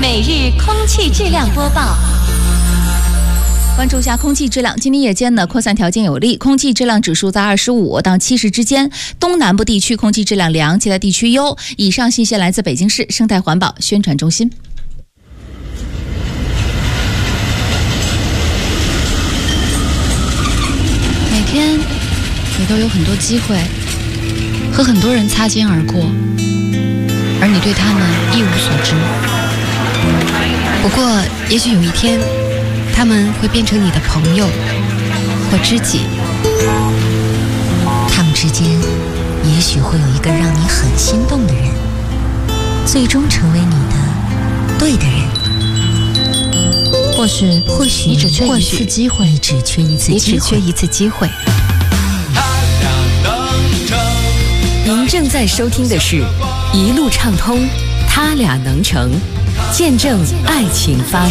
每日空气质量播报。 关注一下空气质量，今天夜间呢，扩散条件有利，空气质量指数在25到70之间，东南部地区空气质量良，其他地区优。以上信息来自北京市生态环保宣传中心。 每天你都有很多机会和很多人擦肩而过，而你对他们一无所知。不过也许有一天他们会变成你的朋友或知己， 他们之间也许会有一个让你很心动的人，最终成为你的对的人。 或许你只缺一次机会， 你只缺一次机会。 您正在收听的是一路畅通，他俩能成，见证爱情发生。